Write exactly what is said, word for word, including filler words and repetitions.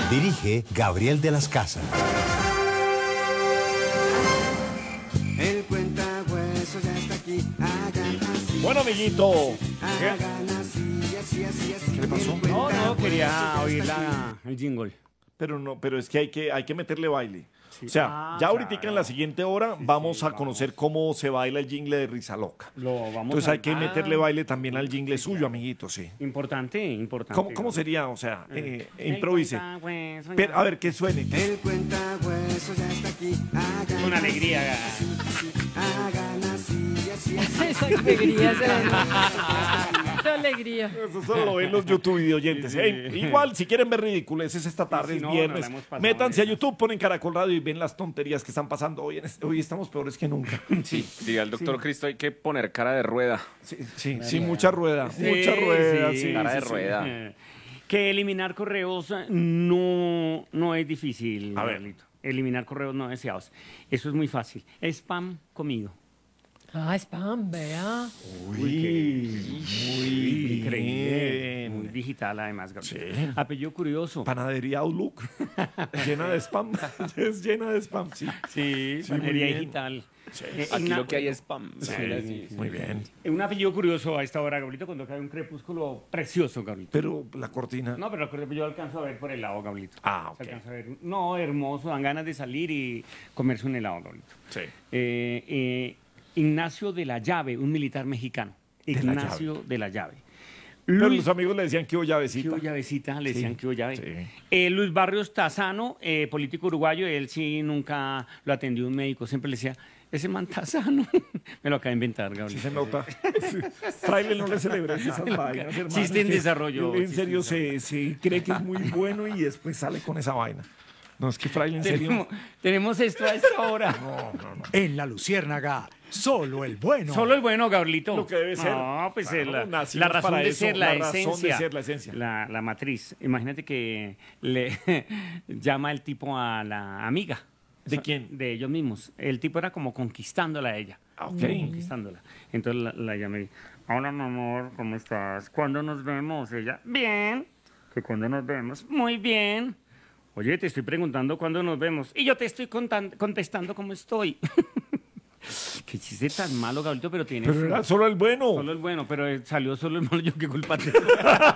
Dirige Gabriel de las Casas. El cuentahuesos ya está aquí. Hagan así. Bueno, amiguito. ¿Qué? Hagan así, así, así, así. ¿Qué le pasó? El No, no, quería cuentahuesos oír ya está aquí. la, el jingle. Pero no, pero es que hay que, hay que meterle baile. Sí. O sea, Ah, ya ahorita claro. en la siguiente hora Sí, vamos sí, a vamos. conocer cómo se baila el jingle de Risa Loca. Lo vamos Entonces a... hay que Ah, meterle baile también al jingle suyo, amiguito, sí. Importante, importante. ¿Cómo, cómo sería? O sea, eh, El improvise. cuentahuesos ya- Pero, a ver, que suene. El cuentahuesos ya está aquí. Hagan Con alegría. así, hagan así, así, así. Esa alegría, esa alegría. Eso solo lo ven los YouTube video oyentes. Sí, sí. Ey, igual, si quieren ver ridiculeces esta tarde, Sí, es no, viernes, nos la hemos pasado métanse a bien. YouTube, ponen Caracol Radio y ven las tonterías que están pasando hoy. En este- hoy estamos peores que nunca. Sí, diría el doctor Cristo, hay que poner cara de rueda. Sí, sí, sí, mucha rueda, Sí, mucha rueda. sí, Sí, cara sí, de sí. rueda. Eh, Que eliminar correos no, no es difícil, A ver. Carlito. Eliminar correos no deseados. Eso es muy fácil. Spam comido. Ah, spam, vea. Uy, muy Increíble. Muy bien. digital, además, Gabriel. Sí. Apellido curioso. Panadería Outlook, llena de spam, es llena de spam, sí. Sí, Sí, muy panadería bien. digital. Sí. Eh, Aquí una- lo que hay es spam. Sí, Sí, sí. muy bien. Un apellido curioso a esta hora, Gabrielito, cuando cae un crepúsculo precioso, Gabrielito. Pero la cortina. No, pero acuérdate, yo alcanzo a ver por el lado, Gabrielito. Ah, ok. Se alcanza a ver. No, hermoso, dan ganas de salir y comerse un helado, Gabrielito. Sí. Eh, eh, Ignacio de la Llave, un militar mexicano. De la Ignacio de la Llave. Pero Luis, los amigos le decían que hubo llavecita. ¿qué hubo llavecita? Le Sí, decían que hubo llave. sí. Eh, Luis Barrios Tazano, eh, político uruguayo, él sí nunca lo atendió un médico, siempre le decía, ese man Tazano. Me lo acaba de inventar, Sí Gabriel. se nota. Sí. Fraile no le celebra esas vainas, hermano. Chiste en Es que desarrollo, él En chiste en serio se, se cree que es muy bueno y después sale con esa vaina. No, es que Fraile en serio... Tenemos, tenemos esto a esta hora. No, no, no. En la Luciérnaga, solo el bueno. Solo el bueno, Gabrielito. Lo que debe ser. No, pues Claro, eh, la, nacimos la razón para de eso, ser, la, la razón de esencia. ser, la esencia. La, la matriz. Imagínate que le llama el tipo a la amiga. ¿De quién? De ellos mismos. El tipo era como conquistándola a ella. Ah, ok. Conquistándola. Entonces la, la llamé. Hola, mi amor, ¿cómo estás? ¿Cuándo nos vemos? Ella, bien. ¿Que cuándo nos vemos? Muy bien. Oye, te estoy preguntando cuándo nos vemos. Y yo te estoy contan- contestando cómo estoy. Qué chiste tan malo, Gabrielito, pero tiene... Pero era solo el bueno. Solo el bueno, pero eh, salió solo el malo. Yo qué culpa tengo.